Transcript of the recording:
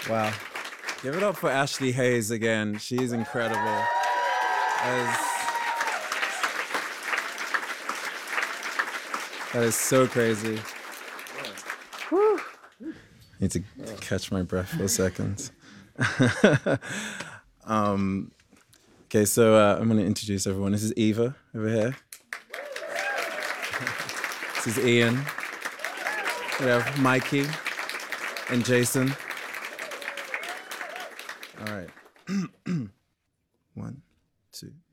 Wow. Give it up for Ashley Hayes again. She's incredible. That is so crazy. Whew. Need to catch my breath for a second. Okay, so I'm going to introduce everyone. This is Eva over here. This is Ian. We have Mikey and Jason. All right. 1, 2.